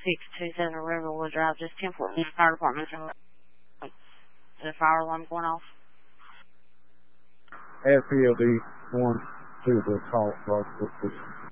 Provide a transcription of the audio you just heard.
627 Riverwood Drive, just 1014 Fire Department. Is the fire alarm going off? FPLD 1 to the call,